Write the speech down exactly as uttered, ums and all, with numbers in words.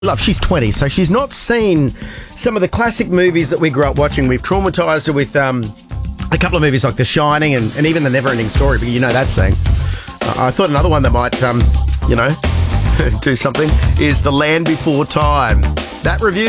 Love, she's twenty, so she's not seen some of the classic movies that we grew up watching. We've traumatised her with um, a couple of movies like The Shining and, and even The Never-Ending Story, but you know that saying. Uh, I thought another one that might, um, you know, do something is The Land Before Time. That review